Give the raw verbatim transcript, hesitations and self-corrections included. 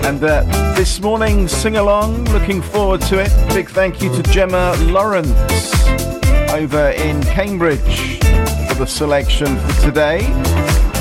And uh, this morning's sing-along, looking forward to it. Big thank you to Gemma Lawrence over in Cambridge for the selection for today.